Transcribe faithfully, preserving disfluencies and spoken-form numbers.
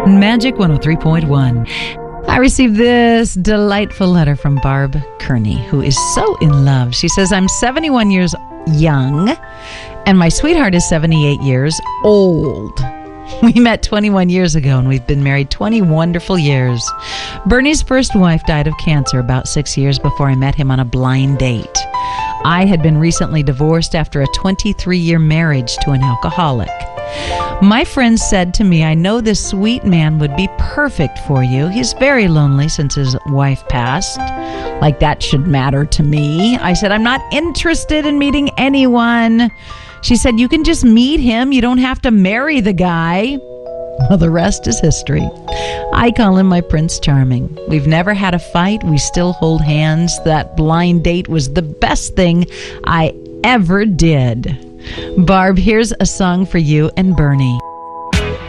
Magic one oh three point one. I received this delightful letter from Barb Kearney, who is so in love. She says, I'm seventy-one years young, and my sweetheart is seventy-eight years old. We met twenty-one years ago, and we've been married twenty wonderful years. Bernie's first wife died of cancer about six years before I met him on a blind date. I had been recently divorced after a twenty-three-year marriage to an alcoholic. My friend said to me, I know this sweet man would be perfect for you. He's very lonely since his wife passed. Like that should matter to me. I said, I'm not interested in meeting anyone. She said, you can just meet him. You don't have to marry the guy. Well, the rest is history. I call him my Prince Charming. We've never had a fight. We still hold hands. That blind date was the best thing I ever did. Barb, here's a song for you and Bernie.